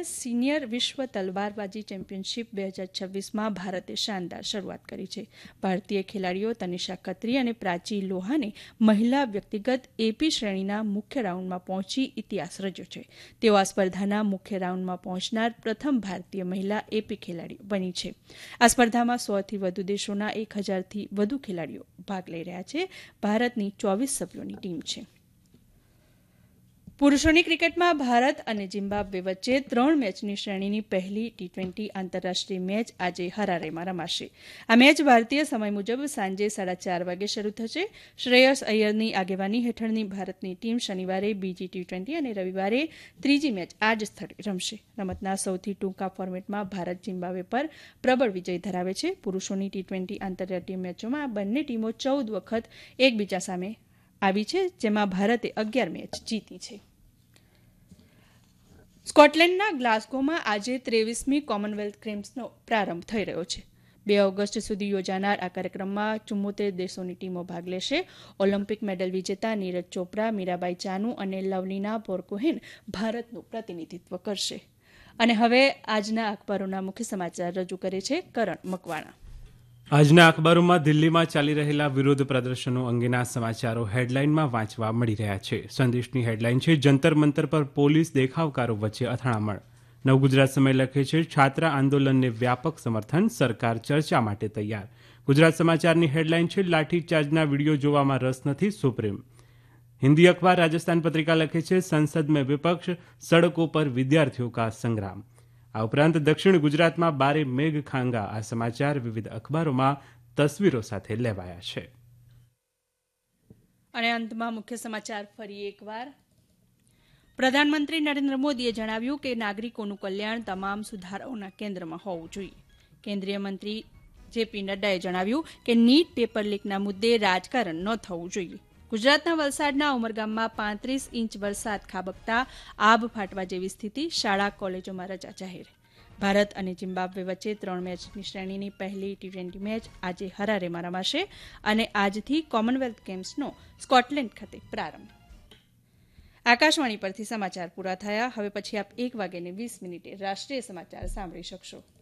Senior વિશ્વ તલવારબાજી championship 2026માં ભારતે શાનદાર શરૂઆત કરી છે. ભારતીય ખેલાડીઓ તનિષા ખત્રી અને પ્રાચી લોહાને મહિલા વ્યક્તિગત એપી શ્રેણીના મુખ્ય રાઉન્ડમાં પહોંચી ઇતિહાસ રચ્યો છે. તેઓ આ સ્પર્ધાના મુખ્ય રાઉન્ડમાં પહોંચનાર પ્રથમ ભારતીય મહિલા એપી ખેલાડી બની છે. આ સ્પર્ધામાં 100થી વધુ દેશોના 1000થી વધુ ખેલાડીઓ ભાગ લઈ રહ્યા છે. ભારતની 24 સભ્યોની ટીમ છે. પુરૂષોની ક્રિકેટમાં ભારત અને ઝિમ્બાબ્વે વચ્ચે 3 મેચની શ્રેણીની પહેલી T20 આંતરરાષ્ટ્રીય મેચ આજે હરારેમાં રમાશે. આ મેચ ભારતીય સમય મુજબ સાંજે 4:30 વાગે શરૂ થશે. શ્રેયસ અય્યરની આગેવાની હેઠળની ભારતની ટીમ શનિવારે બીજી T20 અને રવિવારે ત્રીજી મેચ આ જ સ્થળે રમશે. રમતના સૌથી ટૂંકા ફોર્મેટમાં ભારત ઝિમ્બાબ્વે પર પ્રબળ વિજય ધરાવે છે. પુરૂષોની T20 આંતરરાષ્ટ્રીય મેચોમાં આ બંને ટીમો 14 વખત એકબીજા સામે આવી છે, જેમાં ભારતે 11 મેચ જીતી છે. સ્કોટલેન્ડના ગ્લાસગોમાં આજે 23મી કોમનવેલ્થ ગેમ્સનો પ્રારંભ થઈ રહ્યો છે. 2 ઓગસ્ટ સુધી યોજાનાર આ કાર્યક્રમમાં 74 દેશોની ટીમો ભાગ લેશે. ઓલિમ્પિક મેડલ વિજેતા નીરજ ચોપરા, મીરાબાઈ ચાનુ અને લવલીના બોરગોહેન ભારતનું પ્રતિનિધિત્વ કરશે. અને હવે આજના અખબારોના મુખ્ય સમાચાર રજૂ કરે છે કરણ મકવાણા. આજના અખબારોમાં દિલ્હીમાં ચાલી રહેલા વિરોધ પ્રદર્શનો અંગેના સમાચારો હેડલાઇનમાં વાંચવા મળી રહ્યા છે. સંદેશની હેડલાઇન છે, જંતર મંતર પર પોલીસ દેખાવકારો વચ્ચે અથડામણ. નવગુજરાત સમય લખે છે, છાત્ર આંદોલનને વ્યાપક સમર્થન, સરકાર ચર્ચા માટે તૈયાર. ગુજરાત સમાચારની હેડલાઇન છે, લાઠીચાર્જના વિડીયો જોવામાં રસ નથી, સુપ્રીમ. હિન્દી અખબાર રાજસ્થાન પત્રિકા લખે છે, સંસદ में विपक्ष, सड़कों पर विद्यार्थियों का संग्राम. આ ઉપરાંત દક્ષિણ ગુજરાતમાં બારે મેઘ ખાંગા. આ સમાચાર વિવિધ અખબારોમાં તસવીરો સાથે લેવાયા છે. અને અંતમાં મુખ્ય સમાચાર ફરી એકવાર. પ્રધાનમંત્રી નરેન્દ્ર મોદીએ જણાવ્યું કે નાગરિકોનું કલ્યાણ તમામ સુધારાઓના કેન્દ્રમાં હોવું જોઈએ. કેન્દ્રીય મંત્રી જેપી નડ્ડાએ જણાવ્યું કે નીટ પેપર લીકના મુદ્દે રાજકારણ ન થવું જોઈએ. ગુજરાતના વલસાડના ઉમરગામમાં 35 ઇંચ વરસાદ ખાબકતા આબ ફાટવા જેવી સ્થિતિ. શાળા કોલેજોમાં રજા જાહેર. ભારત અને ઝિમ્બાબ્વે વચ્ચે 3 મેચની શ્રેણીની પહેલી T20 મેચ આજે હરારેમાં રમાશે અને આજથી કોમનવેલ્થ ગેમ્સનો સ્કોટલેન્ડ ખાતે પ્રારંભ. આકાશવાણી પરથી સમાચાર પૂરા થયા. હવે પછી આપ 1:20 રાષ્ટ્રીય સમાચાર સાંભળી શકશો.